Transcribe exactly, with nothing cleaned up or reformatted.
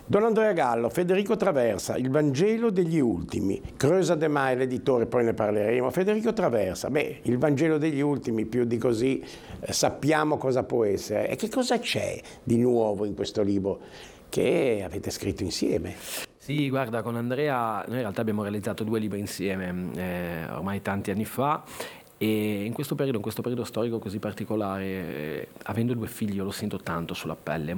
Don Andrea Gallo, Federico Traversa, Il Vangelo degli ultimi. Creusa De Mai, l'editore, poi ne parleremo. Federico Traversa, beh, Il Vangelo degli ultimi, più di così eh, sappiamo cosa può essere. E che cosa c'è di nuovo in questo libro che avete scritto insieme? Sì, guarda, con Andrea noi in realtà abbiamo realizzato due libri insieme, eh, ormai tanti anni fa, e in questo periodo, in questo periodo storico così particolare, eh, avendo due figli, io lo sento tanto sulla pelle.